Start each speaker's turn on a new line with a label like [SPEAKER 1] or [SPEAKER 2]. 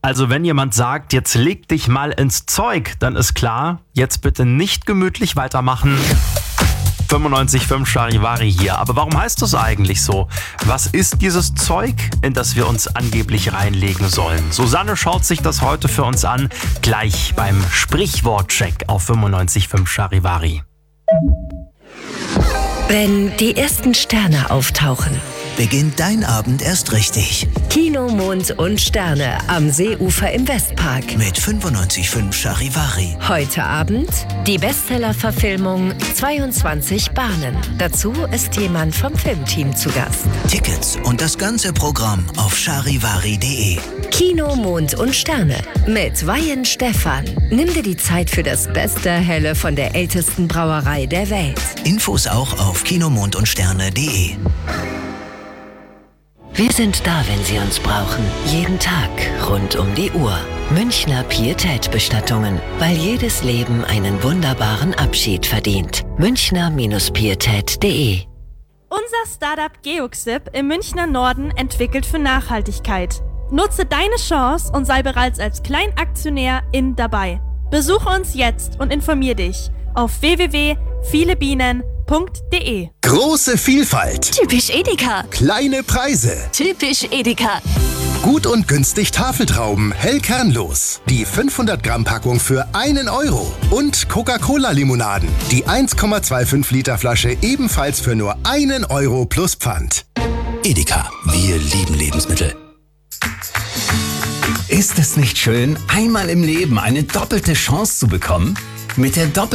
[SPEAKER 1] Also wenn jemand sagt, jetzt leg dich mal ins Zeug, dann ist klar, jetzt bitte nicht gemütlich weitermachen. 95.5 Charivari hier. Aber warum heißt das eigentlich so? Was ist dieses Zeug, in das wir uns angeblich reinlegen sollen? Susanne schaut sich das heute für uns an, gleich beim Sprichwortcheck auf 95.5 Charivari.
[SPEAKER 2] Wenn die ersten Sterne auftauchen,
[SPEAKER 3] beginnt dein Abend erst richtig.
[SPEAKER 2] Kino, Mond und Sterne am Seeufer im Westpark.
[SPEAKER 3] Mit 95.5 Charivari.
[SPEAKER 2] Heute Abend die Bestseller-Verfilmung 22 Bahnen. Dazu ist jemand vom Filmteam zu Gast.
[SPEAKER 3] Tickets und das ganze Programm auf charivari.de.
[SPEAKER 2] Kino, Mond und Sterne mit Weihen Stefan. Nimm dir die Zeit für das beste Helle von der ältesten Brauerei der Welt.
[SPEAKER 3] Infos auch auf kinomondundsterne.de.
[SPEAKER 2] Wir sind da, wenn Sie uns brauchen. Jeden Tag, rund um die Uhr. Münchner Pietät-Bestattungen, weil jedes Leben einen wunderbaren Abschied verdient. Münchner-Pietät.de.
[SPEAKER 4] Unser Startup Geoxip im Münchner Norden entwickelt für Nachhaltigkeit. Nutze deine Chance und sei bereits als Kleinaktionär dabei. Besuche uns jetzt und informier dich auf www.vielebienen.de.
[SPEAKER 5] Große Vielfalt.
[SPEAKER 6] Typisch Edeka.
[SPEAKER 5] Kleine Preise.
[SPEAKER 6] Typisch Edeka.
[SPEAKER 5] Gut und günstig Tafeltrauben, hell kernlos. Die 500 Gramm Packung für 1 Euro. Und Coca-Cola-Limonaden. Die 1,25 Liter Flasche ebenfalls für nur 1 Euro plus Pfand.
[SPEAKER 7] Edeka, wir lieben Lebensmittel. Ist es nicht schön, einmal im Leben eine doppelte Chance zu bekommen? Mit der